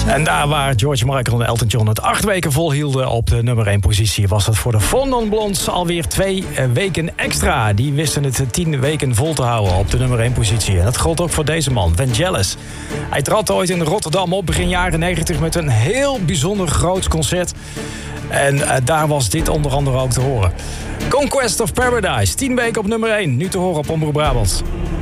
En daar waar George Michael en Elton John het 8 weken volhielden op de nummer 1 positie, was het voor de Four Non Blondes alweer 2 weken extra. Die wisten het 10 weken vol te houden op de nummer 1 positie. En dat gold ook voor deze man, Vangelis. Hij trad ooit in Rotterdam op begin jaren 90 met een heel bijzonder groot concert. En daar was dit onder andere ook te horen. Conquest of Paradise, 10 weken op nummer 1. Nu te horen op Omroep Brabant.